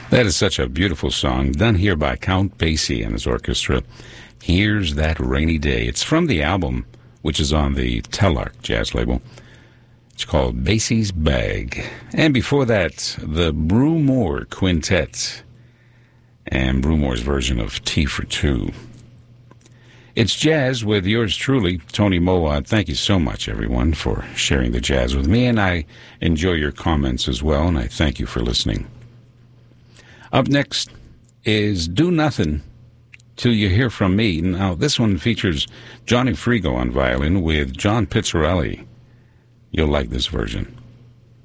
That is such a beautiful song, done here by Count Basie and his orchestra. Here's That Rainy Day. It's from the album, which is on the Telarc jazz label. It's called Basie's Bag. And before that, the Brew Moore Quintet and Brew Moore's version of Tea for Two. It's jazz with yours truly, Tony Mowat. Thank you so much, everyone, for sharing the jazz with me, and I enjoy your comments as well, and I thank you for listening. Up next is Do Nothing Till You Hear From Me. Now, this one features Johnny Frigo on violin with John Pizzarelli. You'll like this version.